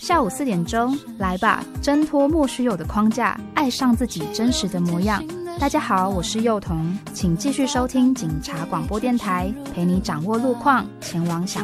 下午4点钟，来吧，挣脱莫须有的框架，爱上自己真实的模样。大家好，我是幼童，请继续收听警察广播电台，陪你掌握路况，前往想